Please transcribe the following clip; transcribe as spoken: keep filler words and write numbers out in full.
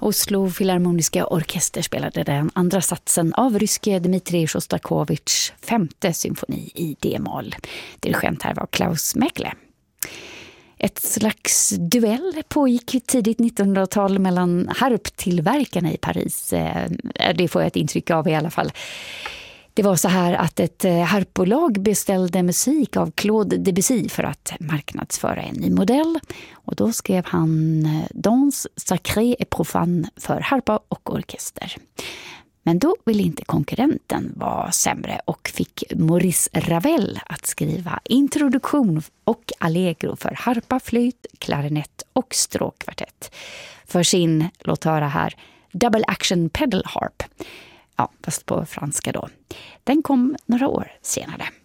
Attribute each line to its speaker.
Speaker 1: Oslo Filharmoniska orkester spelade den andra satsen av ryske Dmitrij Sjostakovitjs femte symfoni i D-moll. Dirigent här var Klaus Mäkelä. Ett slags duell pågick tidigt nittonhundratal mellan harptillverkarna i Paris. Det får jag ett intryck av i alla fall. Det var så här att ett harpbolag beställde musik av Claude Debussy för att marknadsföra en ny modell. Och då skrev han Danse sacrée et profane för harpa och orkester. Men då ville inte konkurrenten vara sämre och fick Maurice Ravel att skriva introduktion och allegro för harpa, flöjt, klarinett och stråkkvartett. För sin, låt höra här, double action pedal harp. Ja, fast på franska då. Den kom några år senare.